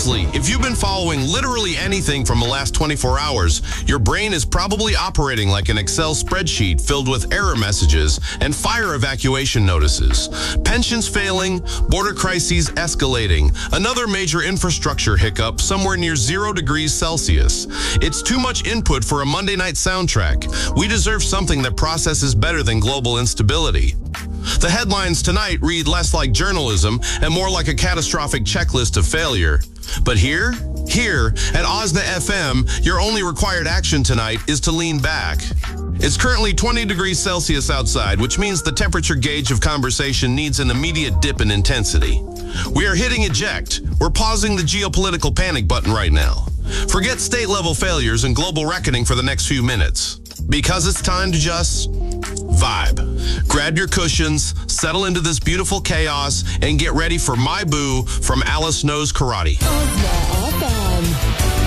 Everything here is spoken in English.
Honestly, if you've been following literally anything from the last 24 hours, your brain is probably operating like an Excel spreadsheet filled with error messages and fire evacuation notices. Pensions failing, border crises escalating, another major infrastructure hiccup somewhere near 0 degrees Celsius. It's too much input for a Monday night soundtrack. We deserve something that processes better than global instability. The headlines tonight read less like journalism and more like a catastrophic checklist of failure. But here at OSNA FM, your only required action tonight is to lean back. It's currently 20 degrees Celsius outside, which means the temperature gauge of conversation needs an immediate dip in intensity. We are hitting eject. We're pausing the geopolitical panic button right now. Forget state-level failures and global reckoning for the next few minutes. Because it's time to just vibe. Grab your cushions, settle into this beautiful chaos, and get ready for My Boo from Alice Knows Karate.